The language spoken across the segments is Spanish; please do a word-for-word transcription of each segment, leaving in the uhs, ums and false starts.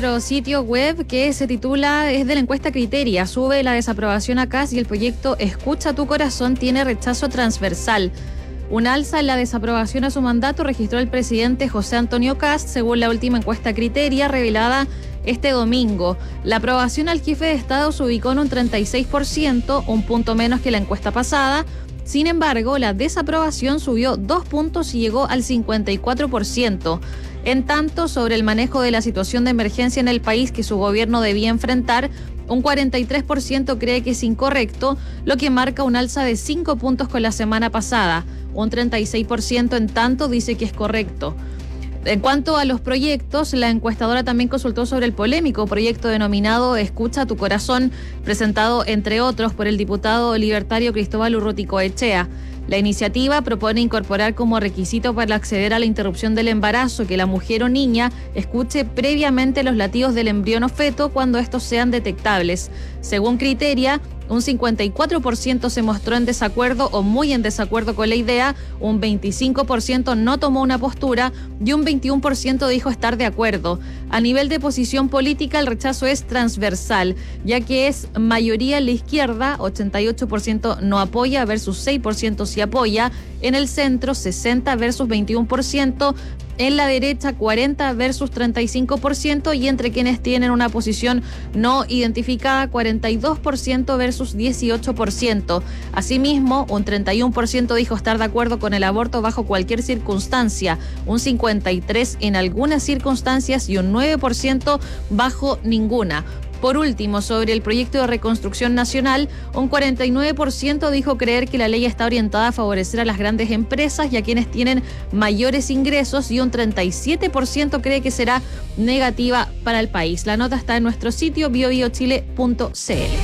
nuestro sitio web que se titula, es de la encuesta Criteria, sube la desaprobación a Kast y el proyecto Escucha tu corazón tiene rechazo transversal. Un alza en la desaprobación a su mandato registró el presidente José Antonio Kast, según la última encuesta Criteria revelada este domingo. La aprobación al jefe de Estado se ubicó en un treinta y seis por ciento, un punto menos que la encuesta pasada. Sin embargo, la desaprobación subió dos puntos y llegó al cincuenta y cuatro por ciento. En tanto, sobre el manejo de la situación de emergencia en el país que su gobierno debía enfrentar, un cuarenta y tres por ciento cree que es incorrecto, lo que marca un alza de cinco puntos con la semana pasada. Un treinta y seis por ciento en tanto dice que es correcto. En cuanto a los proyectos, la encuestadora también consultó sobre el polémico proyecto denominado Escucha tu corazón, presentado entre otros por el diputado libertario Cristóbal Urruticoechea. La iniciativa propone incorporar como requisito para acceder a la interrupción del embarazo que la mujer o niña escuche previamente los latidos del embrión o feto cuando estos sean detectables. Según Criteria, un cincuenta y cuatro por ciento se mostró en desacuerdo o muy en desacuerdo con la idea, un veinticinco por ciento no tomó una postura y un veintiuno por ciento dijo estar de acuerdo. A nivel de posición política, el rechazo es transversal, ya que es mayoría en la izquierda, ochenta y ocho por ciento no apoya versus seis por ciento sí apoya, en el centro sesenta versus veintiuno por ciento, en la derecha cuarenta versus treinta y cinco por ciento y entre quienes tienen una posición no identificada cuarenta y dos por ciento versus dieciocho por ciento. Asimismo, un treinta y uno por ciento dijo estar de acuerdo con el aborto bajo cualquier circunstancia, un cincuenta y tres por ciento en algunas circunstancias y un nueve por ciento bajo ninguna. Por último, sobre el proyecto de reconstrucción nacional, un cuarenta y nueve por ciento dijo creer que la ley está orientada a favorecer a las grandes empresas y a quienes tienen mayores ingresos y un treinta y siete por ciento cree que será negativa para el país. La nota está en nuestro sitio bio bio chile punto c l.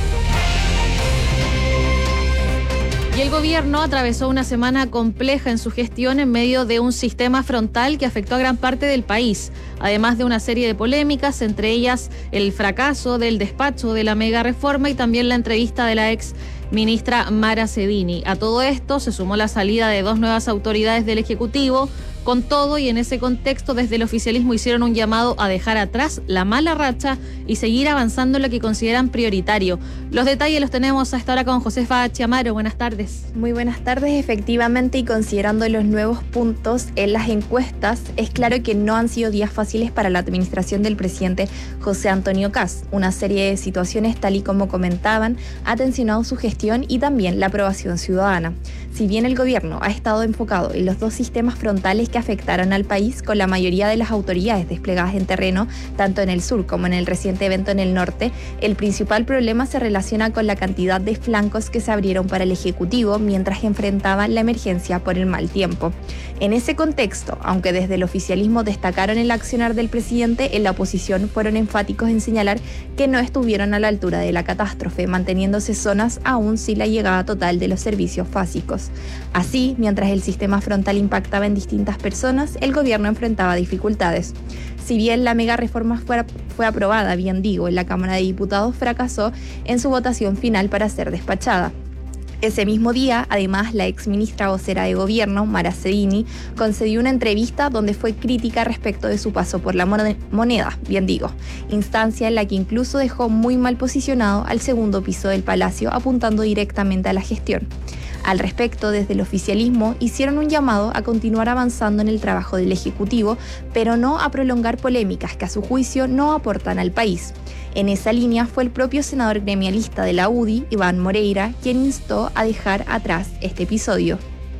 Y el gobierno atravesó una semana compleja en su gestión en medio de un sistema frontal que afectó a gran parte del país, además de una serie de polémicas, entre ellas el fracaso del despacho de la mega reforma y también la entrevista de la ex ministra Mara Cedini. A todo esto se sumó la salida de dos nuevas autoridades del Ejecutivo. Con todo, y en ese contexto, desde el oficialismo hicieron un llamado a dejar atrás la mala racha y seguir avanzando en lo que consideran prioritario. Los detalles los tenemos hasta ahora con Josefa Chiamaro. Buenas tardes. Muy buenas tardes. Efectivamente, y considerando los nuevos puntos en las encuestas, es claro que no han sido días fáciles para la administración del presidente José Antonio Kast. Una serie de situaciones, tal y como comentaban, ha tensionado su gestión y también la aprobación ciudadana. Si bien el gobierno ha estado enfocado en los dos sistemas frontales que afectaron al país, con la mayoría de las autoridades desplegadas en terreno, tanto en el sur como en el reciente evento en el norte, el principal problema se relaciona con la cantidad de flancos que se abrieron para el Ejecutivo mientras enfrentaban la emergencia por el mal tiempo. En ese contexto, aunque desde el oficialismo destacaron el accionar del presidente, en la oposición fueron enfáticos en señalar que no estuvieron a la altura de la catástrofe, manteniéndose zonas aún sin la llegada total de los servicios básicos. Así, mientras el sistema frontal impactaba en distintas personas, el gobierno enfrentaba dificultades. Si bien la mega reforma fue, fue aprobada, bien digo, en la Cámara de Diputados, fracasó en su votación final para ser despachada. Ese mismo día, además, la exministra vocera de gobierno, Mara Cedini, concedió una entrevista donde fue crítica respecto de su paso por la moneda, bien digo, instancia en la que incluso dejó muy mal posicionado al segundo piso del Palacio, apuntando directamente a la gestión. Al respecto, desde el oficialismo hicieron un llamado a continuar avanzando en el trabajo del Ejecutivo, pero no a prolongar polémicas que a su juicio no aportan al país. En esa línea fue el propio senador gremialista de la U D I, Iván Moreira, quien instó a dejar atrás este episodio.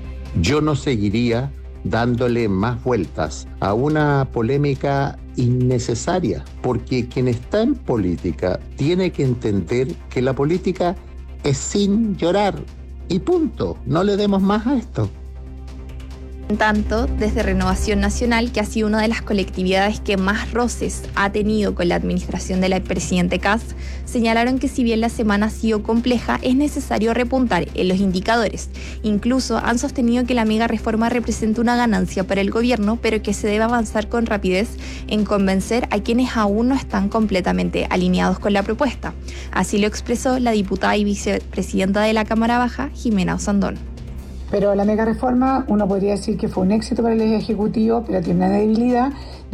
Yo no seguiría dándole más vueltas a una polémica innecesaria, porque quien está en política tiene que entender que la política es sin llorar. Y punto, no le demos más a esto. En tanto, desde Renovación Nacional, que ha sido una de las colectividades que más roces ha tenido con la administración del presidente Kast, señalaron que si bien la semana ha sido compleja, es necesario repuntar en los indicadores. Incluso han sostenido que la mega reforma representa una ganancia para el gobierno, pero que se debe avanzar con rapidez en convencer a quienes aún no están completamente alineados con la propuesta. Así lo expresó la diputada y vicepresidenta de la Cámara Baja, Jimena Osandón. Pero la mega reforma, uno podría decir que fue un éxito para el Ejecutivo, pero tiene una debilidad,